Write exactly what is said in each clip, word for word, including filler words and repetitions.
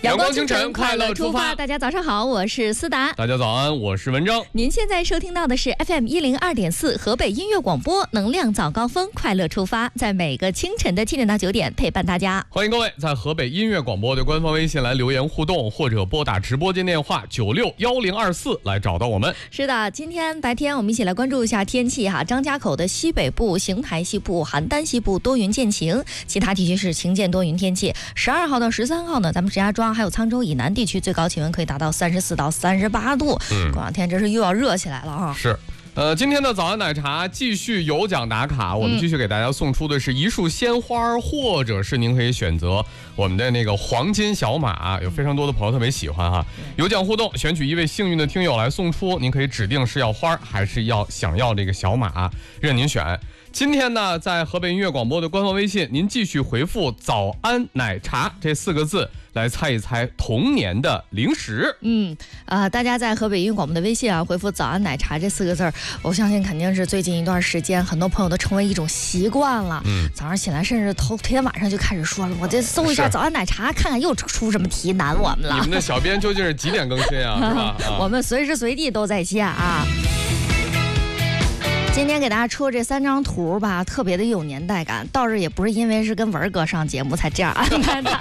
阳光清晨，快乐出发。 大家早上好，我是思达。 大家早安，我是文章。 您现在收听到的是 F M 一零二点四河北音乐广播，能量早高峰，快乐出发，在每个清晨的七点到九点陪伴大家。 欢迎各位在河北音乐广播的官方微信来留言互动，或者拨打直播间电话九六幺零二四来找到我们。 是的，今天白天我们一起来关注一下天气哈。张家口的西北部、邢台西部、邯郸西部多云见晴，其他地区是晴见多云天气。十二号到十三号呢，咱们石家庄还有沧州以南地区最高气温可以达到三十四到三十八度。嗯，过两天真是又要热起来了啊！ 是。呃，今天的早安奶茶继续有奖打卡，我们继续给大家送出的是一束鲜花，或者是您可以选择我们的那个黄金小马，有非常多的朋友特别喜欢哈。有奖互动，选取一位幸运的听友来送出，您可以指定是要花还是要想要这个小马，任您选。今天呢，在河北音乐广播的官方微信，您继续回复早安奶茶这四个字来猜一猜童年的零食。 嗯啊、呃，大家在河北音乐广播的微信啊回复早安奶茶这四个字，我相信肯定是最近一段时间很多朋友都成为一种习惯了。嗯，早上起来甚至头天晚上就开始说了，我这搜一下早安奶茶，看看又出什么题难我们了。 你们的小编究竟是几点更新啊？是吧？啊、 我们随时随地都在线啊。今天给大家出这三张图吧，特别的有年代感，倒是也不是因为是跟文哥上节目才这样安排的。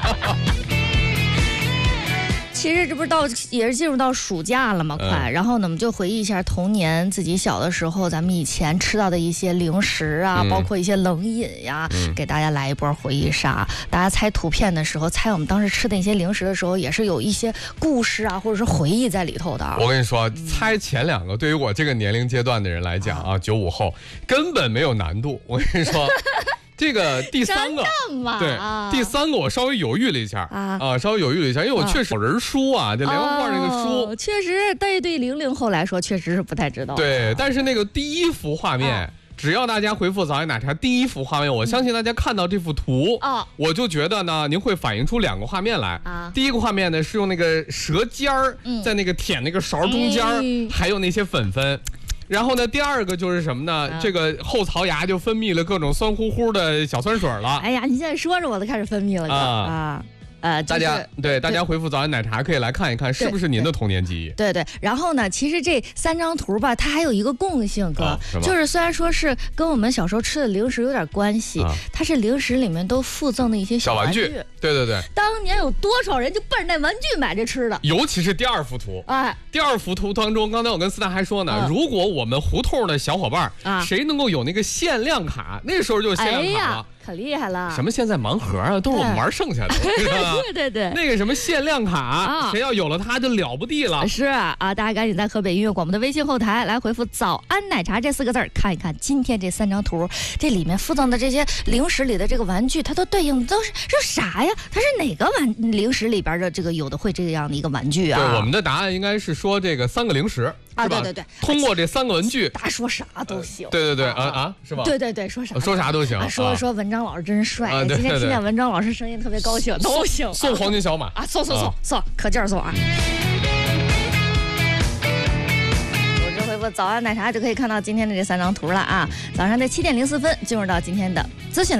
其实这不是到也是进入到暑假了嘛，快、嗯，然后呢，我们就回忆一下童年自己小的时候，咱们以前吃到的一些零食啊，嗯、包括一些冷饮呀、嗯，给大家来一波回忆杀。大家猜图片的时候，猜我们当时吃的一些零食的时候，也是有一些故事啊，或者是回忆在里头的。 我跟你说，猜前两个对于我这个年龄阶段的人来讲啊，九五后根本没有难度。我跟你说。这个第三个，对、啊，第三个我稍微犹豫了一下啊，啊稍微犹豫了一下，因为我确实人书啊，这连环画那个书， 哦、确实，对对零零后来说确实是不太知道。 对，但是那个第一幅画面。啊，只要大家回复早安奶茶第一幅画面，我相信大家看到这幅图，嗯、我就觉得呢，您会反映出两个画面来。啊、第一个画面呢是用那个舌尖儿、嗯、在那个舔那个勺中间、嗯，还有那些粉粉。然后呢，第二个就是什么呢？啊、这个后槽牙就分泌了各种酸乎乎的小酸水了。 哎呀，你现在说着我都开始分泌了啊啊！呃， 大家对大家回复早安奶茶可以来看一看，是不是您的童年记忆？ 对 对, 对。然后呢，其实这三张图吧，它还有一个共性，哥、哦，是就是虽然说是跟我们小时候吃的零食有点关系，啊、它是零食里面都附赠的一些小玩具。 小玩具对对对。 当年有多少人就奔着那玩具买着吃的？ 尤其是第二幅图，哎，第二幅图当中，刚才我跟思达还说呢，嗯、如果我们胡同的小伙伴啊，谁能够有那个限量卡，那时候就有限量卡了。哎可厉害了！ 什么现在盲盒啊，都是我们玩剩下的， 对对对， 那个什么限量卡，啊、谁要有了它就了不地了。 是啊，大家赶紧在河北音乐广播的微信后台来回复“早安奶茶”这四个字，看一看今天这三张图，这里面附赠的这些零食里的这个玩具，它都对应的都是是啥呀？它是哪个玩零食里边的这个有的会这样的一个玩具啊？ 对，我们的答案应该是说这个三个零食。 啊，对对对， 通过这三个文具， 大家说啥都行。 对对对，啊啊，是吧？ 对对对，说啥说啥都行。 说说文章老师真帅，今天听见文章老师声音特别高兴，都行。 送黄金小马啊，送送送送，可劲儿送啊！我这回复早安奶茶就可以看到今天的这三张图了啊。早上的七点零四分进入到今天的资讯。